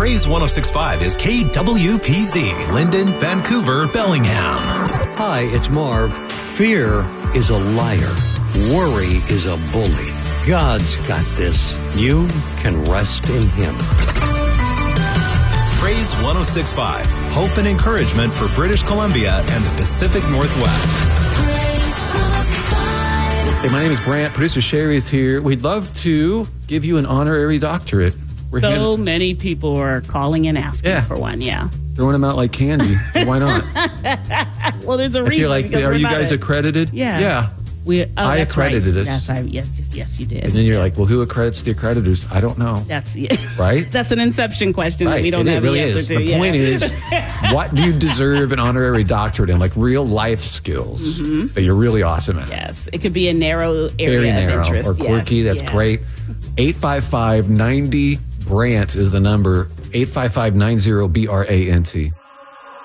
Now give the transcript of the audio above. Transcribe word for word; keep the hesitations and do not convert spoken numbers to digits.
Praise one oh six point five is K W P Z, Linden, Vancouver, Bellingham. Hi, it's Marv. Fear is a liar. Worry is a bully. God's got this. You can rest in Him. Praise one oh six point five, hope and encouragement for British Columbia and the Pacific Northwest. Hey, my name is Brant. Producer Sherry is here. We'd love to give you an honorary doctorate. We're So hand- many people are calling and asking Yeah. for one, yeah. throwing them out like candy. Why not? Well, there's a I reason. feel like, because are we're you not guys a- accredited? Yeah. Yeah. We, oh, I that's accredited right. us. That's I, yes, just, yes, you did. And then you're like, well, who accredits the accreditors? I don't know. That's yeah. Right? That's an inception question that Right. we don't It have really the answer is. to. The yeah. point is, what do you deserve an honorary doctorate in? Like real life skills Mm-hmm. that you're really awesome at. Yes, it could be a narrow area Very narrow of interest. or quirky. Yes. That's yeah. great. eight five five, nine zero, B R A N T is the number. eight five five, nine zero, B R A N T.